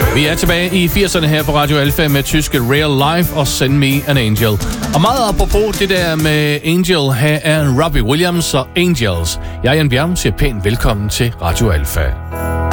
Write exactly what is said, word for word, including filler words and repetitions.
Vi er tilbage i firserne her på Radio Alfa med tyske Real Life og Send Me an Angel. Og meget apropos det der med Angel, her er Robbie Williams og Angels. Jeg, Jan Bjerg, siger pænt velkommen til Radio Alfa.